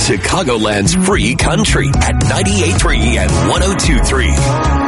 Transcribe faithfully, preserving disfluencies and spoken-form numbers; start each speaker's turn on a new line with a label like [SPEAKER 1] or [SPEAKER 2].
[SPEAKER 1] Chicagoland's free country at ninety-eight point three and one oh two point three.